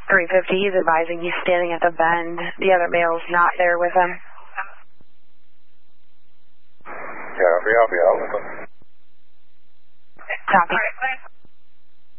350, he's advising he's standing at the bend. The other male's not there with him. Copy, I'll be out with him. Copy. All right,